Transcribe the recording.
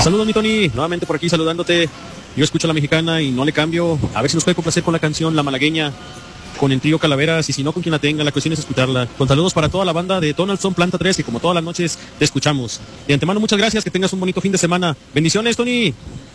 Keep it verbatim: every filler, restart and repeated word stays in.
Saludos, mi Tony, nuevamente por aquí saludándote. Yo escucho a la mexicana y no le cambio. A ver si nos puede complacer con la canción La Malagueña, con el trío Calaveras, y si no, con quien la tenga. La cuestión es escucharla. Con saludos para toda la banda de Donaldson Planta tres, que como todas las noches te escuchamos. De antemano, muchas gracias, que tengas un bonito fin de semana. Bendiciones, Tony.